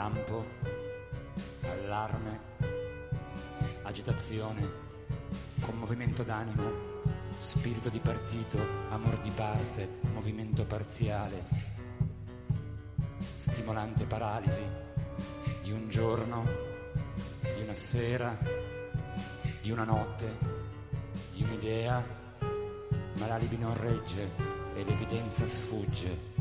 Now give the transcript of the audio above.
lampo, allarme, agitazione, commovimento d'animo, spirito di partito, amor di parte, movimento parziale, stimolante paralisi di un giorno, di una sera, di una notte, di un'idea, ma l'alibi non regge e l'evidenza sfugge.